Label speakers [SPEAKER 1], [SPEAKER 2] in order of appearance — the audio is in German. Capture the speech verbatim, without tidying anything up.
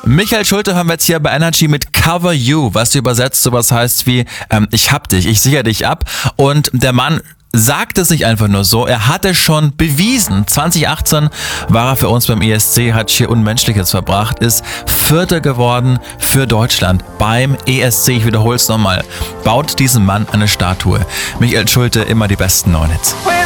[SPEAKER 1] Michael Schulte hören wir jetzt hier bei Energy mit Cover You, was übersetzt sowas heißt wie ähm, ich hab dich, ich sichere dich ab. Und der Mann sagt es nicht einfach nur so, er hat es schon bewiesen. zwanzig achtzehn war er für uns beim E S C, hat hier Unmenschliches verbracht, ist Vierter geworden für Deutschland beim E S C. Ich wiederhole es nochmal. Baut diesem Mann eine Statue. Michael Schulte, immer die besten neuen Hits.